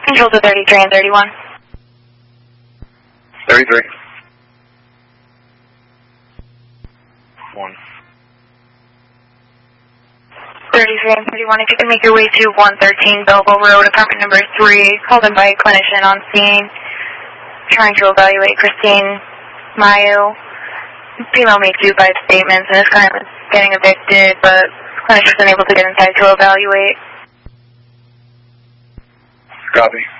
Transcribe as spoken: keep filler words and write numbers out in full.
Control to thirty-three and thirty-one. thirty-three. One. thirty-three and thirty-one, if you can make your way to one thirteen Belleville Road, apartment number three, called in by a clinician on scene, trying to evaluate Christine Mayu. Female made suicide statements and is currently getting evicted, but clinician's been able to get inside to evaluate. Copy.